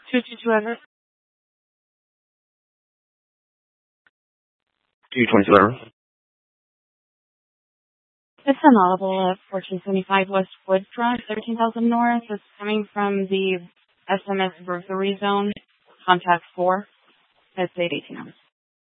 222 Everett. 222 Everett. It's unaudible at 1475 West Wood Drive, 13,000 North. It's coming from the SMS burglary zone. Contact 4. It's 818 hours.